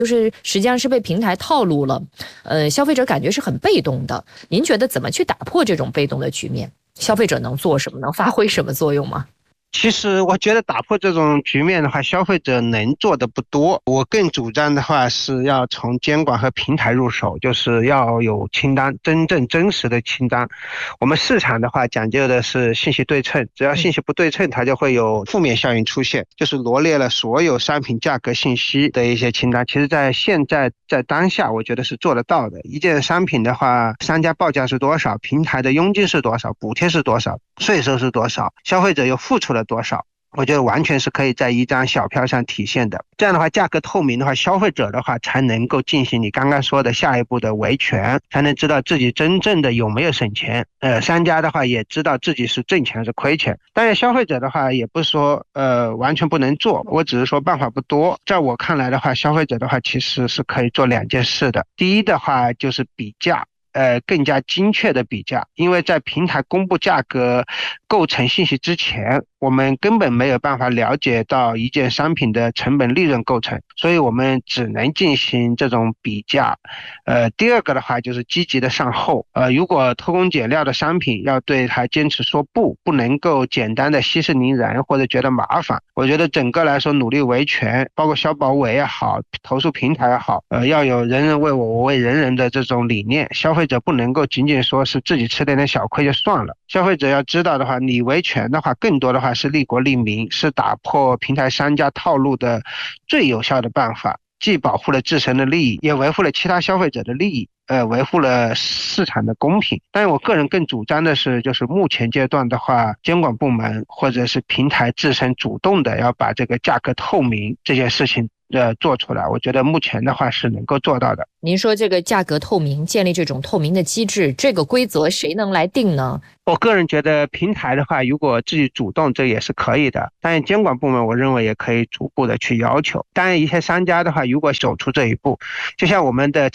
就是实际上是被平台套路了，消费者感觉是很被动的。您觉得怎么去打破这种被动的局面？消费者能做什么？能发挥什么作用吗？ 其实我觉得打破这种局面的话，消费者能做的不多。我更主张的话是要从监管和平台入手，就是要有清单，真正真实的清单。我们市场的话讲究的是信息对称，只要信息不对称，它就会有负面效应出现，就是罗列了所有商品价格信息的一些清单。其实在现在在当下，我觉得是做得到的。一件商品的话，商家报价是多少，平台的佣金是多少，补贴是多少，税收是多少，消费者又付出了多少，我觉得完全是可以在一张小票上体现的。这样的话，价格透明的话，消费者的话才能够进行你刚刚说的下一步的维权，才能知道自己真正的有没有省钱。商家的话也知道自己是挣钱还是亏钱。但是消费者的话也不是说完全不能做，我只是说办法不多。在我看来的话，消费者的话其实是可以做两件事的。第一的话就是比价。更加精确的比价，因为在平台公布价格构成信息之前，我们根本没有办法了解到一件商品的成本利润构成，所以我们只能进行这种比价。第二个的话就是积极的上后，如果偷工减料的商品要对它坚持说不能够简单的息事宁人或者觉得麻烦。我觉得整个来说努力维权，包括消保委也好，投诉平台也好，要有人人为我，我为人人的这种理念。消费者不能够仅仅说是自己吃点小亏就算了，消费者要知道的话，你维权的话更多的话是利国利民，是打破平台商家套路的最有效的办法，既保护了自身的利益，也维护了其他消费者的利益，维护了市场的公平。但是我个人更主张的是，就是目前阶段的话，监管部门或者是平台自身主动的要把这个价格透明这件事情做出来，我觉得目前的话是能够做到的。 您说这个价格透明，建立这种透明的机制，这个规则谁能来定呢？ 我个人觉得平台的话，如果自己主动，这也是可以的。但是监管部门，我认为也可以逐步的去要求。当然，一些商家的话，如果走出这一步，就像我们的